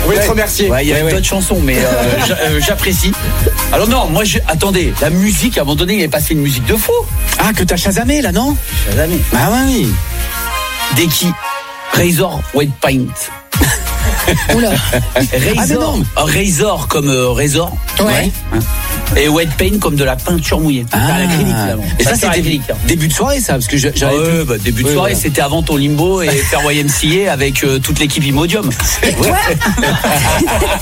voulez être remercié. Ouais, il y a d'autres chansons, mais j'apprécie. Alors non, moi, attendez, la musique, à un moment donné, il est passé une musique de fou. Ah, que t'as chasamé là, non? Chasamé. Ah oui. Deki, Razor White Paint. Oula. Razor comme Razor. Ouais. Et White Paint comme de la peinture mouillée. L'acrylique, évidemment. Et ça, c'était acrylique. début de soirée, ça, parce que Début de soirée, c'était avant ton limbo et faire YMCA avec toute l'équipe Imodium.